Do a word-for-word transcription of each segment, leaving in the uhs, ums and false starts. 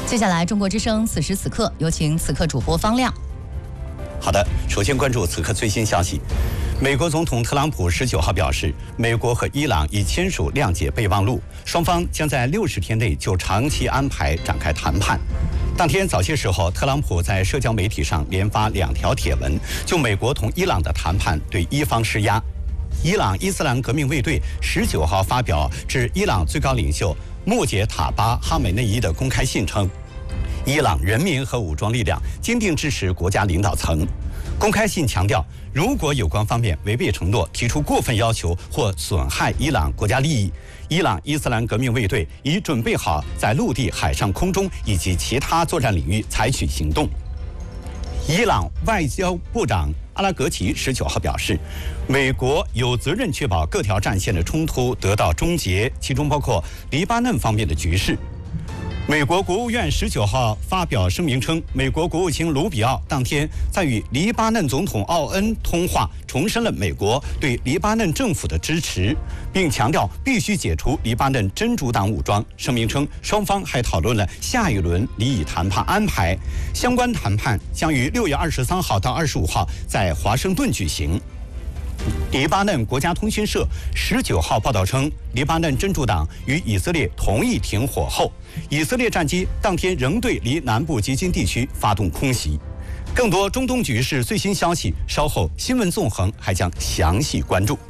接下来，中国之声此时此刻有请此刻主播方亮。 好的，首先关注此刻最新消息。美国总统特朗普十九号表示，美国和伊朗已签署谅解备忘录，双方将在六十天内就长期安排展开谈判。当天早些时候，特朗普在社交媒体上连发两条帖文，就美国同伊朗的谈判对伊方施压。伊朗伊斯兰革命卫队十九号发表致伊朗最高领袖穆杰塔巴哈梅内伊的公开信称，伊朗人民和武装力量坚定支持国家领导层。公开信强调，如果有关方面违背承诺，提出过分要求或损害伊朗国家利益，伊朗伊斯兰革命卫队已准备好在陆地、海上、空中以及其他作战领域采取行动。伊朗外交部长阿拉格齐十九号表示，美国有责任确保各条战线的冲突得到终结，其中包括黎巴嫩方面的局势。美国国务院十九号发表声明称，美国国务卿卢比奥当天在与黎巴嫩总统奥恩通话，重申了美国对黎巴嫩政府的支持，并强调必须解除黎巴嫩真主党武装。声明称，双方还讨论了下一轮离以谈判安排，相关谈判将于六月二十三号到二十五号在华盛顿举行。黎巴嫩国家通讯社十九号报道称，黎巴嫩真主党与以色列同意停火后，以色列战机当天仍对离南部集金地区发动空袭。更多中东局势最新消息，稍后新闻纵横还将详细关注。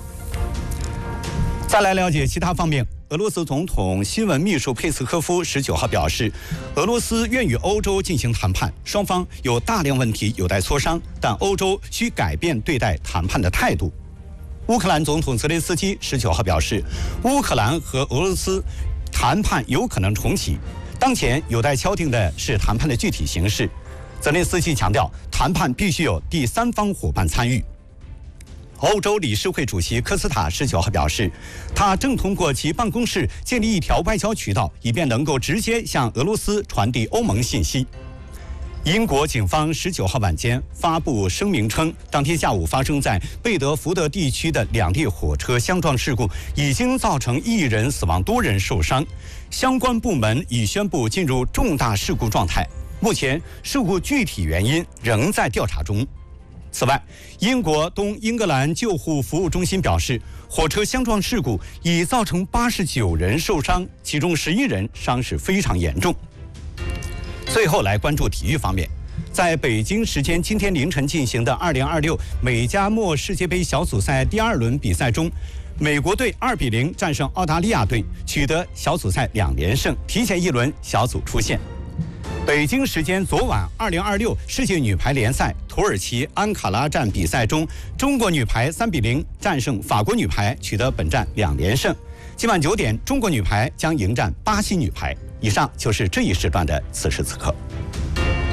再来了解其他方面。俄罗斯总统新闻秘书佩斯科夫十九号表示，俄罗斯愿与欧洲进行谈判，双方有大量问题有待磋商，但欧洲需改变对待谈判的态度。乌克兰总统泽连斯基十九号表示，乌克兰和俄罗斯谈判有可能重启，当前有待敲定的是谈判的具体形式。泽连斯基强调，谈判必须有第三方伙伴参与。欧洲理事会主席科斯塔十九号表示，他正通过其办公室建立一条外交渠道，以便能够直接向俄罗斯传递欧盟信息。英国警方十九号晚间发布声明称，当天下午发生在贝德福德地区的两列火车相撞事故已经造成一人死亡，多人受伤。相关部门已宣布进入重大事故状态，目前事故具体原因仍在调查中。此外，英国东英格兰救护服务中心表示，火车相撞事故已造成八十九人受伤，其中十一人伤势非常严重。最后来关注体育方面，在北京时间今天凌晨进行的二零二六美加墨世界杯小组赛第二轮比赛中，美国队二比零战胜澳大利亚队，取得小组赛两连胜，提前一轮小组出线。北京时间昨晚，二零二六世界女排联赛土耳其安卡拉站比赛中，中国女排三比零战胜法国女排，取得本站两连胜。今晚九点，中国女排将迎战巴西女排。以上就是这一时段的此时此刻。